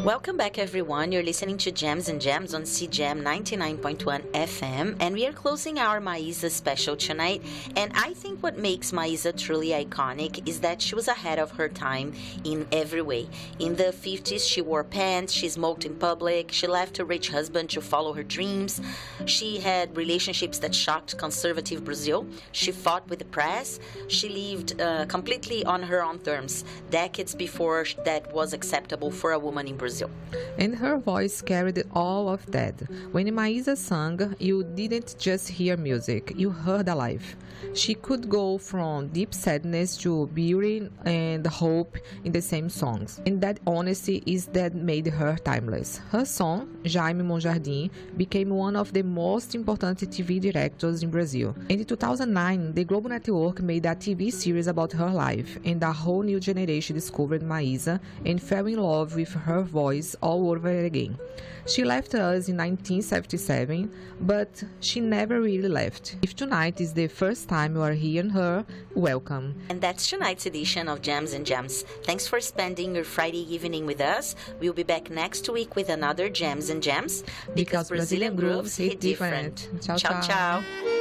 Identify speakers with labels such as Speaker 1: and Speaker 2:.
Speaker 1: Welcome back, everyone. You're listening to Gems and Gems on CGM 99.1 FM, and we are closing our Maísa special tonight. And I think what makes Maísa truly iconic is that she was ahead of her time in every way. In the 50s, she wore pants, she smoked in public, she left a rich husband to follow her dreams, she had relationships that shocked conservative Brazil, she fought with the press, she lived completely on her own terms, decades before that was acceptable for a woman in Brazil.
Speaker 2: And her voice carried all of that. When Maísa sang, you didn't just hear music, you heard a life. She could go from deep sadness to beauty and hope in the same songs. And that honesty is that made her timeless. Her song, Jaime Monjardim, became one of the most important TV directors in Brazil. And in 2009, the Globo Network made a TV series about her life, and a whole new generation discovered Maísa and fell in love with her voice all over again. She left us in 1977, but she never really left. If tonight is the first time you are hearing her, welcome.
Speaker 1: And that's tonight's edition of Gems and Gems. Thanks for spending your Friday evening with us. We'll be back next week with another Gems and Gems.
Speaker 2: Because Brazilian grooves hit different. Ciao, ciao.
Speaker 1: Ciao.